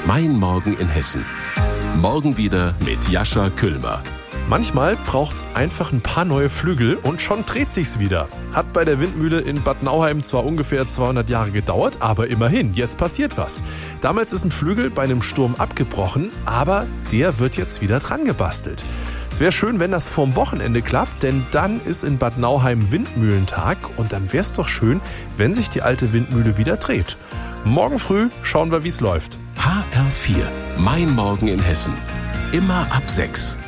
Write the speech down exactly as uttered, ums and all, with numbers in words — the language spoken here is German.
Mein Morgen in Hessen. Morgen wieder mit Jascha Küllmer. Manchmal braucht es einfach ein paar neue Flügel und schon dreht sich's wieder. Hat bei der Windmühle in Bad Nauheim zwar ungefähr zweihundert Jahre gedauert, aber immerhin, jetzt passiert was. Damals ist ein Flügel bei einem Sturm abgebrochen, aber der wird jetzt wieder dran gebastelt. Es wäre schön, wenn das vorm Wochenende klappt, denn dann ist in Bad Nauheim Windmühlentag und dann wäre es doch schön, wenn sich die alte Windmühle wieder dreht. Morgen früh schauen wir, wie es läuft. H R vier. Mein Morgen in Hessen. Immer ab sechs.